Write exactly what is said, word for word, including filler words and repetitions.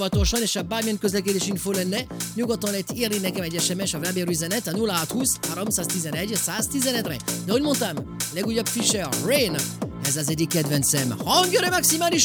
Hivatosan, és ha bármilyen közlekedési info lenne, nyugodtan lehet írni nekem egy es em es a Viber üzenet a nulla hatszázhúsz háromszáztizenegy száztizenegyre. De ahogy mondtam, legújabb Fisher, Rain, ez az egyik kedvencem. Hangjöre maximális